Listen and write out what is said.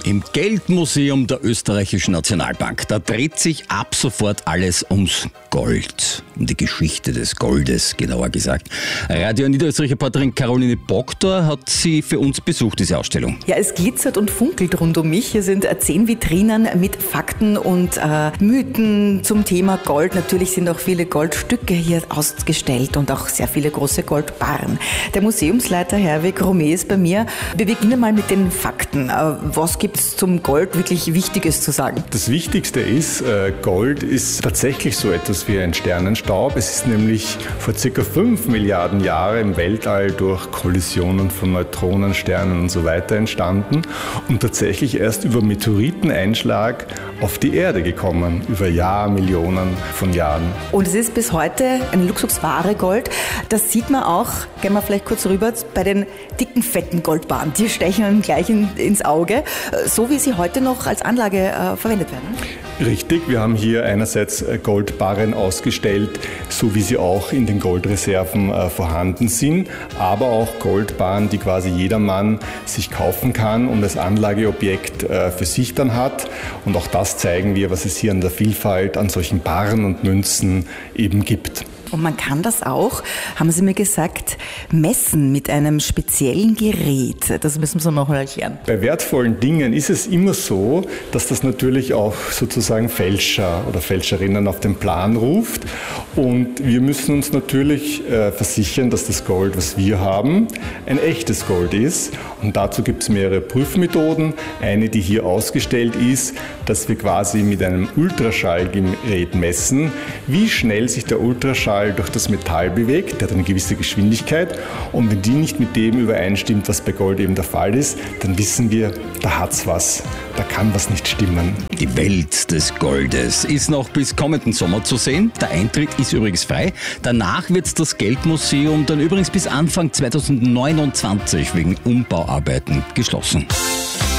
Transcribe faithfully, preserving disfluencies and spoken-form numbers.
Im Geldmuseum der Österreichischen Nationalbank, da dreht sich ab sofort alles ums Gold. Um die Geschichte des Goldes, genauer gesagt. Radio Niederösterreich-Reporterin Caroline Bogdor hat sie für uns besucht, diese Ausstellung. Ja, es glitzert und funkelt rund um mich. Hier sind zehn Vitrinen mit Fakten und äh, Mythen zum Thema Gold. Natürlich sind auch viele Goldstücke hier ausgestellt und auch sehr viele große Goldbarren. Der Museumsleiter Herwig Romé ist bei mir. Wir beginnen mal mit den Fakten. Äh, was gibt es zum Gold wirklich Wichtiges zu sagen? Das Wichtigste ist, Gold ist tatsächlich so etwas wie ein Sternenstaub. Es ist nämlich vor circa fünf Milliarden Jahren im Weltall durch Kollisionen von Neutronen, Sternen und so weiter entstanden und tatsächlich erst über Meteoriteneinschlag auf die Erde gekommen, über Jahrmillionen von Jahren. Und es ist bis heute eine Luxusware Gold. Das sieht man auch, gehen wir vielleicht kurz rüber, bei den dicken, fetten Goldbarren. Die stechen einem gleich in, ins Auge, so wie sie heute noch als Anlage äh, verwendet werden. Richtig, wir haben hier einerseits Goldbarren ausgestellt, so wie sie auch in den Goldreserven äh, vorhanden sind, aber auch Goldbarren, die quasi jedermann sich kaufen kann und als Anlageobjekt äh, für sich dann hat. Und auch das zeigen wir, was es hier an der Vielfalt an solchen Barren und Münzen eben gibt. Und man kann das auch, haben Sie mir gesagt, messen mit einem speziellen Gerät. Das müssen Sie noch mal erklären. Bei wertvollen Dingen ist es immer so, dass das natürlich auch sozusagen Fälscher oder Fälscherinnen auf den Plan ruft. Und wir müssen uns natürlich äh, versichern, dass das Gold, was wir haben, ein echtes Gold ist. Und dazu gibt es mehrere Prüfmethoden. Eine, die hier ausgestellt ist, dass wir quasi mit einem Ultraschallgerät messen, wie schnell sich der Ultraschall durch das Metall bewegt, der hat eine gewisse Geschwindigkeit, und wenn die nicht mit dem übereinstimmt, was bei Gold eben der Fall ist, dann wissen wir, da hat's was, da kann was nicht stimmen. Die Welt des Goldes ist noch bis kommenden Sommer zu sehen. Der Eintritt ist übrigens frei. Danach wird das Geldmuseum dann übrigens bis Anfang zweitausendneunundzwanzig wegen Umbauarbeiten geschlossen.